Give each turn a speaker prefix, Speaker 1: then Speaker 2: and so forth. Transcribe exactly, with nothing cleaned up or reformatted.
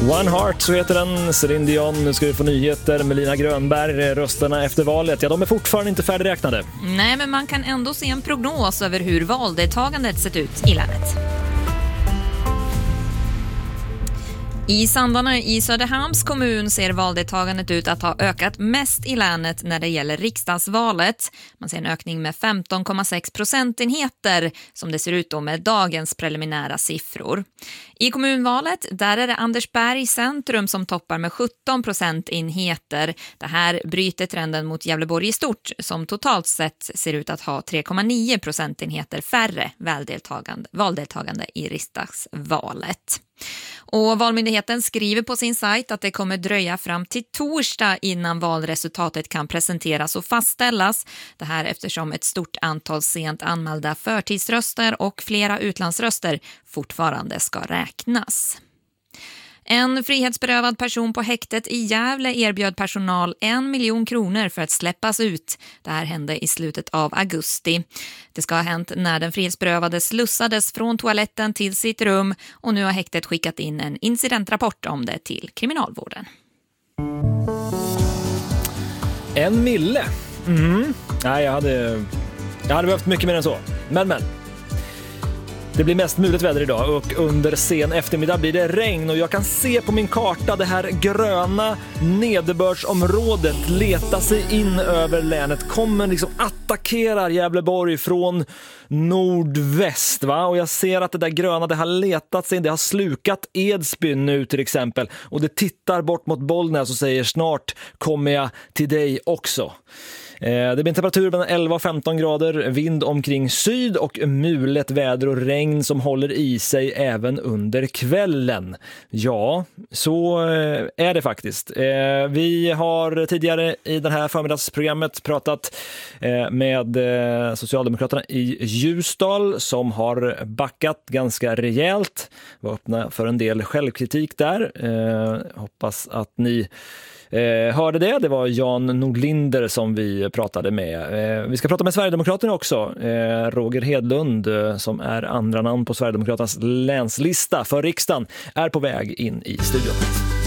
Speaker 1: One Heart, så heter den. Céline Dion. Nu ska vi få nyheter med Lina Grönberg. Rösterna efter valet, ja, de är fortfarande inte färdigräknade.
Speaker 2: Nej, men man kan ändå se en prognos över hur valdeltagandet sett ut i länet. I Sandarne i Söderhamns kommun ser valdeltagandet ut att ha ökat mest i länet när det gäller riksdagsvalet. Man ser en ökning med femton komma sex procentenheter som det ser ut då med dagens preliminära siffror. I kommunvalet där är det Anders Berg centrum som toppar med sjutton procentenheter. Det här bryter trenden mot Gävleborg i stort som totalt sett ser ut att ha tre komma nio procentenheter färre valdeltagande, valdeltagande i riksdagsvalet. Och Valmyndigheten skriver på sin sajt att det kommer dröja fram till torsdag innan valresultatet kan presenteras och fastställas. Det här eftersom ett stort antal sent anmälda förtidsröster och flera utlandsröster fortfarande ska räknas. En frihetsberövad person på häktet i Gävle erbjöd personal en miljon kronor för att släppas ut. Det här hände i slutet av augusti. Det ska ha hänt när den frihetsberövade slussades från toaletten till sitt rum och nu har häktet skickat in en incidentrapport om det till kriminalvården.
Speaker 1: En mille? Mm. Nej, jag hade, jag hade behövt mycket mer än så. Men, men. Det blir mest mulet väder idag och under sen eftermiddag blir det regn och jag kan se på min karta det här gröna nederbördsområdet leta sig in över länet, kommer liksom attackerar Gävleborg från nordväst, va? Och jag ser att det där gröna, det har letat sig in, det har slukat Edsbyn nu till exempel och det tittar bort mot Bollnäs och säger snart kommer jag till dig också. Det blir en temperatur mellan elva och femton grader, vind omkring syd och mulet väder och regn som håller i sig även under kvällen. Ja, så är det faktiskt. Vi har tidigare i det här förmiddagsprogrammet pratat med Socialdemokraterna i Ljusdal som har backat ganska rejält. Vi var öppna för en del självkritik där. Hoppas att ni Eh, hörde det. Det var Jan Nordlinder som vi pratade med. Eh, vi ska prata med Sverigedemokraterna också. Eh, Roger Hedlund eh, som är andra namn på Sverigedemokraternas länslista för riksdagen är på väg in i studion.